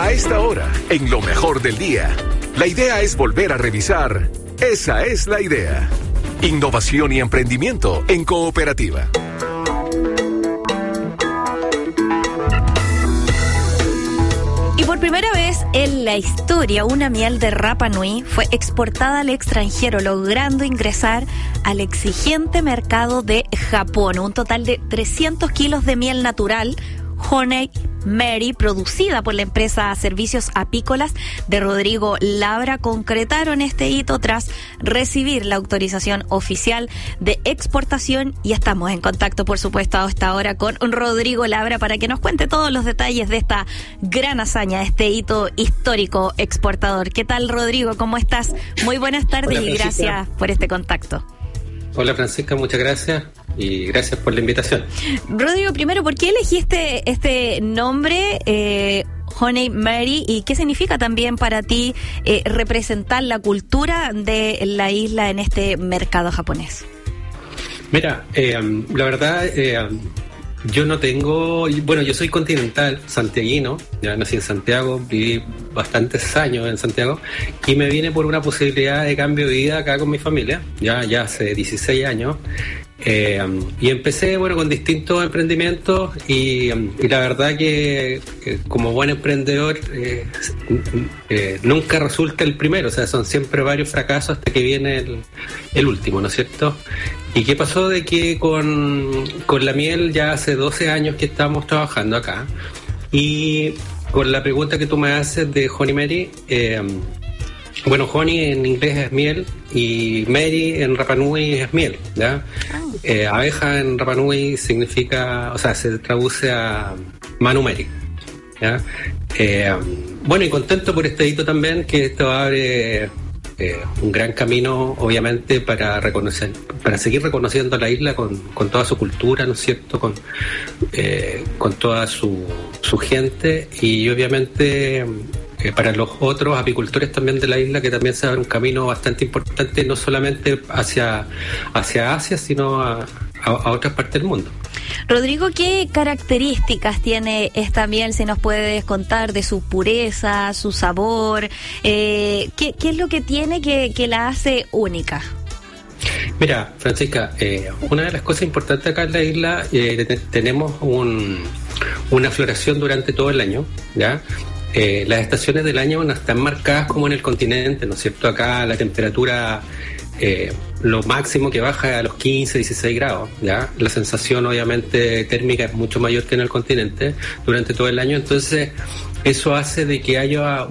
A esta hora, en lo mejor del día, la idea es volver a revisar. Esa es la idea. Innovación y emprendimiento en cooperativa. Y por primera vez en la historia, una miel de Rapa Nui fue exportada al extranjero, logrando ingresar al exigente mercado de Japón. Un total de 300 kilos de miel natural, Honey Mary, producida por la empresa Servicios Apícolas de Rodrigo Labra, concretaron este hito tras recibir la autorización oficial de exportación, y estamos en contacto, por supuesto, a esta hora con Rodrigo Labra para que nos cuente todos los detalles de esta gran hazaña, este hito histórico exportador. ¿Qué tal, Rodrigo? ¿Cómo estás? Muy buenas tardes. Hola, y gracias por este contacto. Hola, Francisca, muchas gracias y gracias por la invitación. Rodrigo, primero, ¿por qué elegiste este nombre, Honey Mary, y qué significa también para ti representar la cultura de la isla en este mercado japonés? Mira, la verdad, yo no tengo... Bueno, yo soy continental, santiaguino, ya nací en Santiago, viví bastantes años en Santiago y me vine por una posibilidad de cambio de vida acá con mi familia, ya hace 16 años. Y empecé, con distintos emprendimientos y la verdad que como buen emprendedor nunca resulta el primero, o sea, son siempre varios fracasos hasta que viene el último, ¿no es cierto? ¿Y qué pasó? De que con la miel ya hace 12 años que estamos trabajando acá, y con la pregunta que tú me haces de Honey Mary, honey en inglés es miel y Mary en Rapa Nui es miel, ¿ya? Abeja en Rapa Nui significa, se traduce a Manu Mary, ¿ya? Y contento por este hito también, que esto abre un gran camino, obviamente, para seguir reconociendo a la isla con toda su cultura, ¿no es cierto?, con toda su gente, y obviamente para los otros apicultores también de la isla, que también se abre un camino bastante importante, no solamente hacia Asia, sino a otras partes del mundo. Rodrigo, ¿qué características tiene esta miel? Si nos puedes contar de su pureza, su sabor, ¿qué es lo que tiene que la hace única? Mira, Francisca, una de las cosas importantes acá en la isla, tenemos una floración durante todo el año, ¿ya? Las estaciones del año no están marcadas como en el continente, ¿no es cierto? Acá la temperatura, lo máximo que baja es a los 15, 16 grados, ¿ya? La sensación, obviamente, térmica es mucho mayor que en el continente durante todo el año. Entonces, eso hace de que haya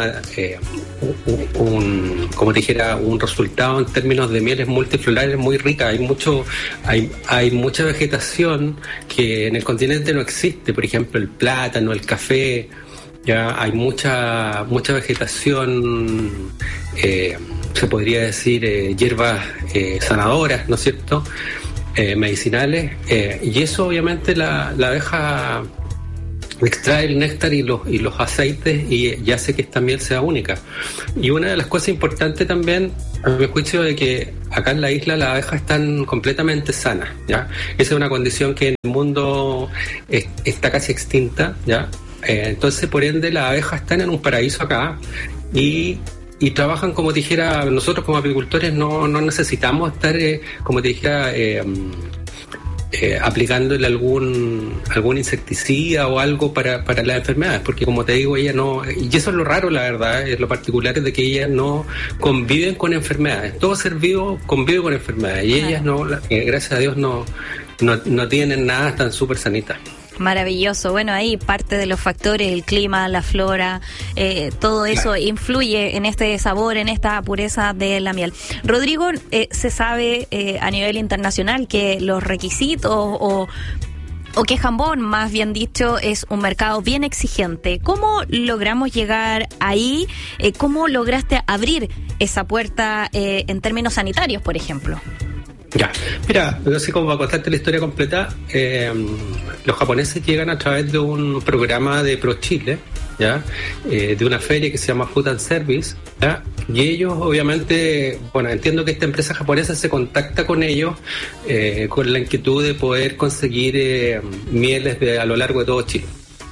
como te dijera, un resultado en términos de mieles multiflorales muy rica. Hay mucha vegetación que en el continente no existe, por ejemplo, el plátano, el café. Ya hay mucha vegetación, se podría decir hierbas sanadoras, ¿no es cierto?, medicinales, y eso obviamente la abeja extrae el néctar y los aceites y hace que esta miel sea única. Y una de las cosas importantes también, a mi juicio, de que acá en la isla las abejas están completamente sanas, ¿ya? Esa es una condición que en el mundo está casi extinta, ¿ya? Entonces, por ende, las abejas están en un paraíso acá y trabajan, como te dijera, nosotros como apicultores no necesitamos estar, como te dijera, aplicándole algún insecticida o algo para las enfermedades, porque como te digo, ellas no, y eso es lo raro, la verdad, es lo particular, es de que ellas no conviven con enfermedades. Todo ser vivo convive con enfermedades y ellas no, gracias a Dios, no tienen nada, están súper sanitas. Maravilloso. Bueno, ahí parte de los factores, el clima, la flora, todo eso influye en este sabor, en esta pureza de la miel. Rodrigo, se sabe a nivel internacional que los requisitos o que Jambón, más bien dicho, es un mercado bien exigente. ¿Cómo logramos llegar ahí? ¿Cómo lograste abrir esa puerta en términos sanitarios, por ejemplo? Ya, mira, no sé cómo va a contarte la historia completa. Los japoneses llegan a través de un programa de ProChile, ¿ya? De una feria que se llama Food and Service, ¿ya? Y ellos, obviamente, entiendo que esta empresa japonesa se contacta con ellos con la inquietud de poder conseguir mieles a lo largo de todo Chile.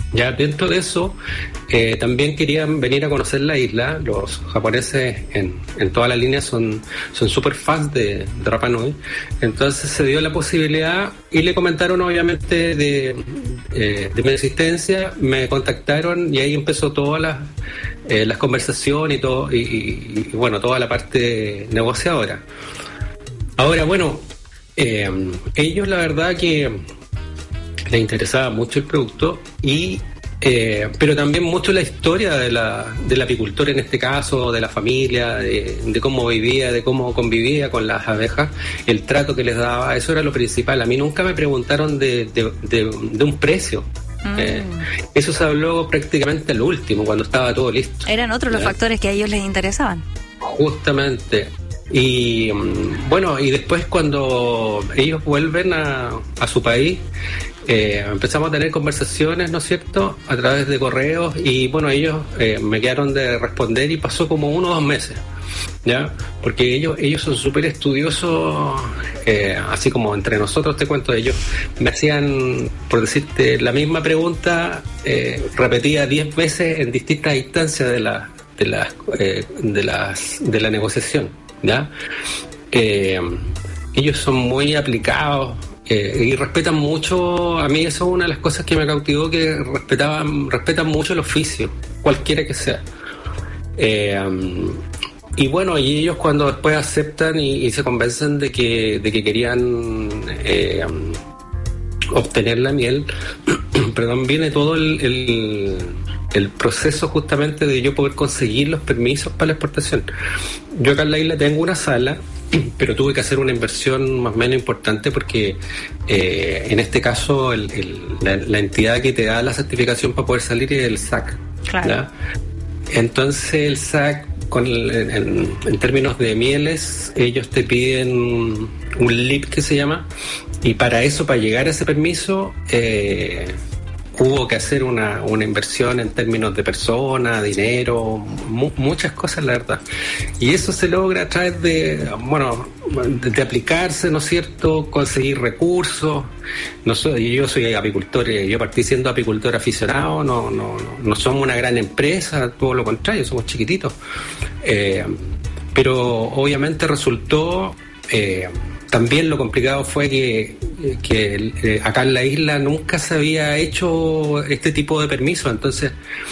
Ya dentro de eso, también querían venir a conocer la isla. Los japoneses en toda la línea son súper fans de Rapa Nui. Entonces se dio la posibilidad y le comentaron obviamente de mi existencia, me contactaron y ahí empezó todas las conversaciones y todo, y bueno, toda la parte negociadora. Ahora, bueno, ellos la verdad que les interesaba mucho el producto pero también mucho la historia del apicultor en este caso, de la familia, de cómo vivía, de cómo convivía con las abejas, el trato que les daba, eso era lo principal. A mí nunca me preguntaron de un precio. Eso se habló prácticamente al último, cuando estaba todo listo. Eran otros los factores que a ellos les interesaban. Justamente. Y bueno, y después cuando ellos vuelven a su país, empezamos a tener conversaciones, ¿no es cierto?, a través de correos, y bueno, ellos me quedaron de responder y pasó como 1 o 2 meses, ¿ya? Porque ellos son súper estudiosos, así como entre nosotros, te cuento, ellos me hacían, por decirte, la misma pregunta repetida 10 veces en distintas instancias de la negociación, ¿ya? Ellos son muy aplicados y respetan mucho. A mí eso es una de las cosas que me cautivó, que respetan mucho el oficio, cualquiera que sea. Y bueno, y ellos cuando después aceptan y se convencen de que querían obtener la miel, perdón, viene todo el proceso justamente de yo poder conseguir los permisos para la exportación. Yo acá en la isla tengo una sala, pero tuve que hacer una inversión más o menos importante porque en este caso la entidad que te da la certificación para poder salir es el SAC. Claro. ¿Ya? Entonces el SAC, en términos de mieles, ellos te piden un LIP que se llama, y para eso, para llegar a ese permiso, hubo que hacer una inversión en términos de personas, dinero, muchas cosas, la verdad. Y eso se logra a través de aplicarse, ¿no es cierto?, conseguir recursos. Yo soy apicultor, yo partí siendo apicultor aficionado, no somos una gran empresa, todo lo contrario, somos chiquititos. Pero obviamente resultó... También lo complicado fue que acá en la isla nunca se había hecho este tipo de permiso, entonces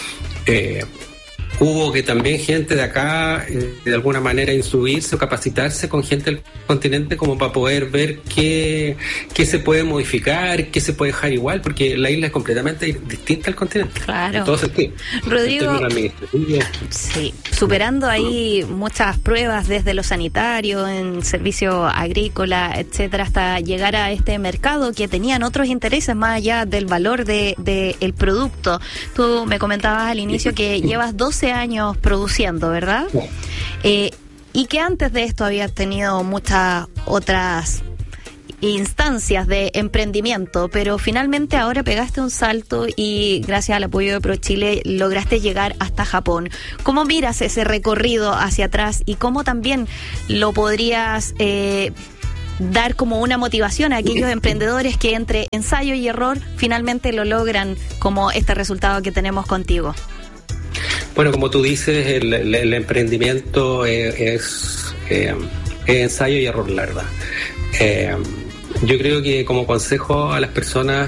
hubo que también gente de acá de alguna manera instruirse o capacitarse con gente del continente como para poder ver qué se puede modificar, qué se puede dejar igual, porque la isla es completamente distinta al continente. Claro. En todo sentido. Rodrigo, sí, superando ahí muchas pruebas desde lo sanitario, en servicio agrícola, etcétera, hasta llegar a este mercado que tenían otros intereses más allá del valor de el producto. Tú me comentabas al inicio que llevas 12 años produciendo, ¿verdad? Y que antes de esto habías tenido muchas otras instancias de emprendimiento, pero finalmente ahora pegaste un salto y gracias al apoyo de ProChile lograste llegar hasta Japón. ¿Cómo miras ese recorrido hacia atrás y cómo también lo podrías dar como una motivación a aquellos emprendedores que entre ensayo y error finalmente lo logran, como este resultado que tenemos contigo? Bueno, como tú dices, el emprendimiento es ensayo y error, la verdad. Yo creo que como consejo a las personas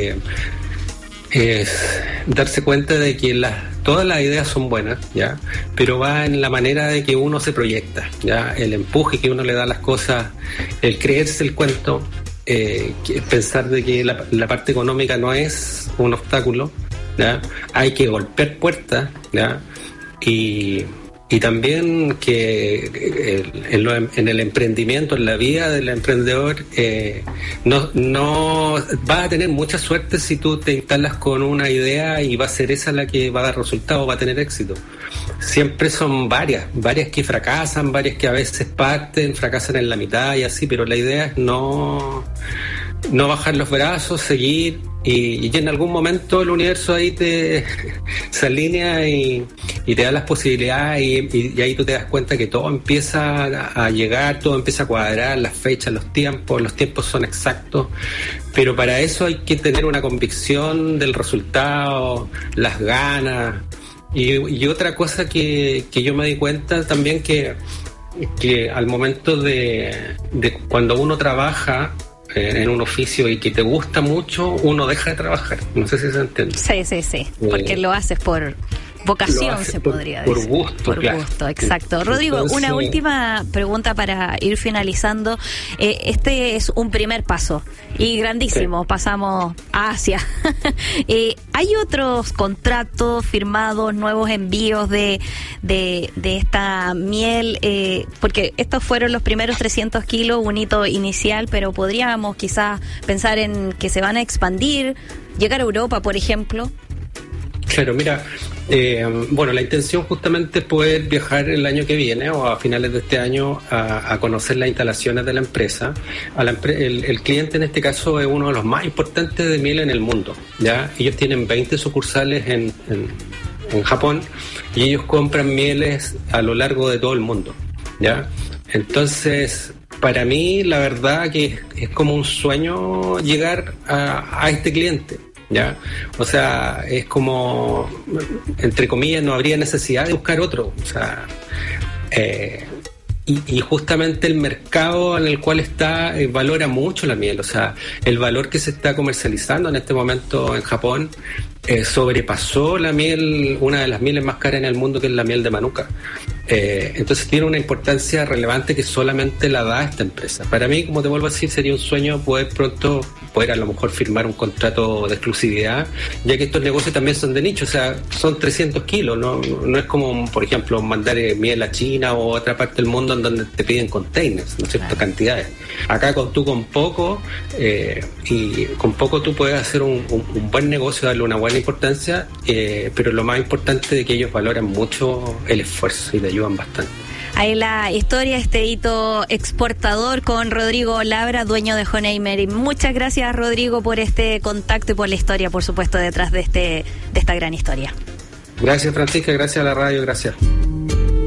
es darse cuenta de que todas las ideas son buenas, ¿ya? Pero va en la manera de que uno se proyecta, ¿ya? El empuje que uno le da a las cosas, el creerse el cuento, pensar de que la parte económica no es un obstáculo, ¿ya? Hay que golpear puertas, ¿ya? Y también que en el emprendimiento, en la vida del emprendedor, no vas a tener mucha suerte si tú te instalas con una idea y va a ser esa la que va a dar resultado, va a tener éxito. Siempre son varias que fracasan, varias que a veces fracasan en la mitad y así, pero la idea es no no bajar los brazos, seguir, y en algún momento el universo ahí se alinea y te da las posibilidades, y ahí tú te das cuenta que todo empieza a llegar, todo empieza a cuadrar, las fechas, los tiempos son exactos, pero para eso hay que tener una convicción del resultado, las ganas, y otra cosa que yo me di cuenta también que al momento de cuando uno trabaja en un oficio y que te gusta mucho, uno deja de trabajar. No sé si se entiende. Sí. Porque lo haces por vocación, se podría decir. Por gusto, Por claro. gusto, exacto. Rodrigo, entonces, una última pregunta para ir finalizando. Este es un primer paso y grandísimo. Sí. Pasamos a Asia. ¿Hay otros contratos firmados, nuevos envíos de esta miel? Porque estos fueron los primeros 300 kilos, un hito inicial, pero podríamos quizás pensar en que se van a expandir, llegar a Europa, por ejemplo. Claro, mira, la intención justamente es poder viajar el año que viene o a finales de este año a conocer las instalaciones de la empresa. El cliente en este caso es uno de los más importantes de miel en el mundo, ¿ya? Ellos tienen 20 sucursales en Japón y ellos compran mieles a lo largo de todo el mundo, ¿ya? Entonces, para mí la verdad que es como un sueño llegar a este cliente, ¿ya? O sea, es como, entre comillas, no habría necesidad de buscar otro. O sea, y justamente el mercado en el cual está valora mucho la miel. O sea, el valor que se está comercializando en este momento en Japón sobrepasó la miel, una de las mieles más caras en el mundo, que es la miel de Manuka. Entonces tiene una importancia relevante que solamente la da esta empresa. Para mí, como te vuelvo a decir, sería un sueño poder a lo mejor firmar un contrato de exclusividad, ya que estos negocios también son de nicho. O sea, son 300 kilos, no es como, por ejemplo, mandar miel a China o a otra parte del mundo en donde te piden containers, ¿no es cierto? Cantidades. Acá tú con poco, y con poco tú puedes hacer un buen negocio, darle una buena importancia, pero lo más importante es que ellos valoran mucho el esfuerzo y te ayudan bastante. Ahí la historia, este hito exportador con Rodrigo Labra, dueño de Honeymer. Y muchas gracias, Rodrigo, por este contacto y por la historia, por supuesto, detrás de esta gran historia. Gracias, Francisca, gracias a la radio, gracias.